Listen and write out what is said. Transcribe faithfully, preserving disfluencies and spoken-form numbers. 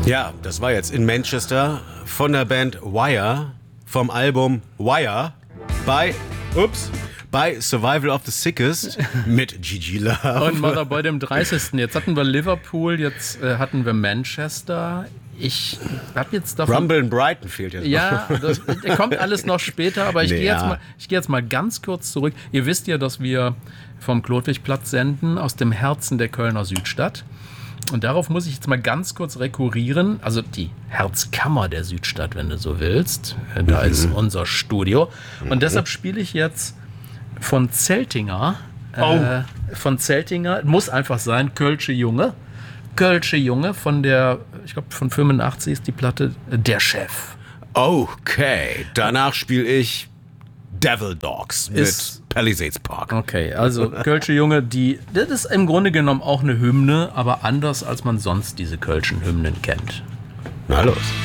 Ja, das war jetzt in Manchester von der Band Wire, vom Album Wire, bei, ups, bei Survival of the Sickest mit Gigi Love. Und Motherboy dem dreißigsten Jetzt hatten wir Liverpool, jetzt äh, hatten wir Manchester. Ich habe jetzt davon... Rumble in Brighton fehlt jetzt noch. Ja, das kommt alles noch später, aber ich Nee, gehe jetzt, ja. mal, ich geh jetzt mal ganz kurz zurück. Ihr wisst ja, dass wir vom Klodwigplatz senden, aus dem Herzen der Kölner Südstadt. Und darauf muss ich jetzt mal ganz kurz rekurrieren. Also die Herzkammer der Südstadt, wenn du so willst. Da mhm. ist unser Studio. Und mhm. deshalb spiele ich jetzt von Zeltinger. Oh. Äh, von Zeltinger. Muss einfach sein, Kölsche Junge. Kölsche Junge von der, ich glaube von fünfundachtzig ist die Platte, Der Chef. Okay, danach spiele ich Devil Dogs mit Ist- Palisades Park. Okay, also Kölsche Junge, die, das ist im Grunde genommen auch eine Hymne, aber anders als man sonst diese Kölschen Hymnen kennt. Na los.